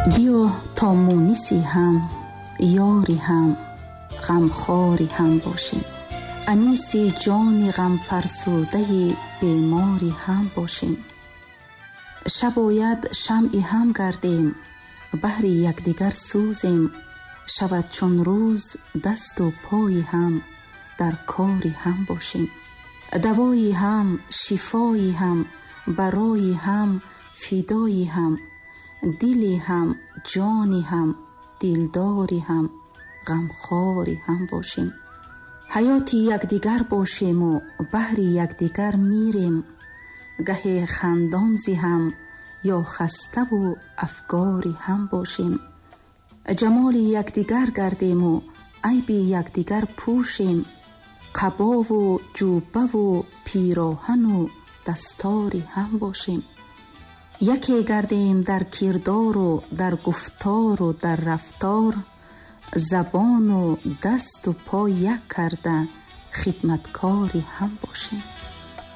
بیا تا مونسی هم، یاری هم، غمخواری هم باشیم. انیسی جان غم فرسوده بیماری هم باشیم. شب آید شمعی هم گردیم، بهر یکدیگر سوزیم. شود چون روز دست و پای هم، در کاری هم باشیم. دوایی هم، شفایی هم، برای هم، فدایی هم، دلی هم، جانی هم، دلداری هم، غمخواری هم باشیم. حیات یکدیگر باشیم و بهر یکدیگر میریم. گه خندان زیم یا خسته و افگاری هم باشیم. جمال یکدیگر گردیم و عیب یکدیگر پوشیم. قبا و جوبه و پیراهن و دستاری هم باشیم. یکی گردیم در کردار و در گفتار و در رفتار. زبان و دست و پا یک کرده خدمتکاری هم باشیم.